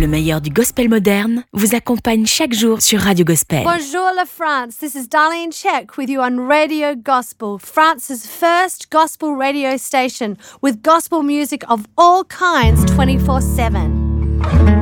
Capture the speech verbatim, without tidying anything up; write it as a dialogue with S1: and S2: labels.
S1: Le meilleur du gospel moderne vous accompagne chaque jour sur Radio Gospel.
S2: Bonjour la France, this is Darlene Check with you on Radio Gospel, France's first gospel radio station with gospel music of all kinds twenty-four seven.